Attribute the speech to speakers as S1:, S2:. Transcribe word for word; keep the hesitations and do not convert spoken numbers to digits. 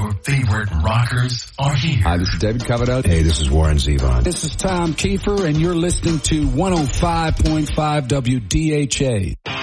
S1: Your favorite rockers are here.
S2: Hi, this is David Coverdale.
S3: Hey, this is Warren Zevon.
S4: This is Tom Kiefer, and you're listening to one oh five point five W D H A.